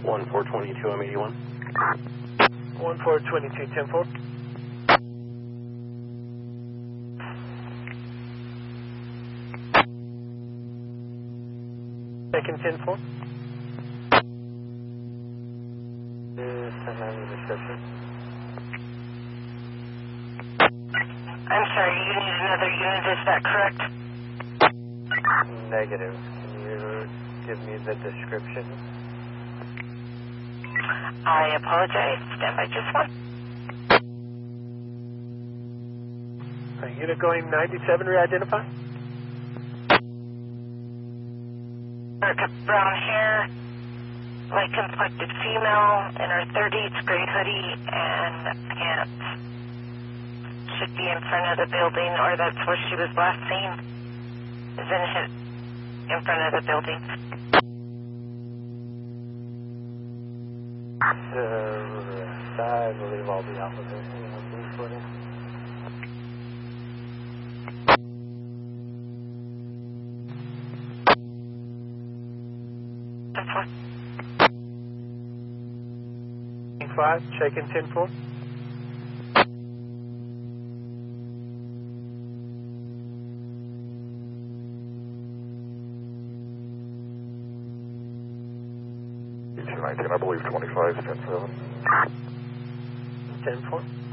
1422, I'm 81. 1422, 10-4. Second 10-4. Send out the description. I'm sorry, you need another unit, is that correct? Negative. Can you give me the description? I apologize. Stand by just one. Unit going 97, re-identify. Brown hair, light complected female, in her 30s, gray hoodie, and pants. Should be in front of the building, or that's where she was last seen. Is in front of the building. I believe I'll be out with it. That's what. 5, check-in 10-4. I believe 25, 10-7. 10-4.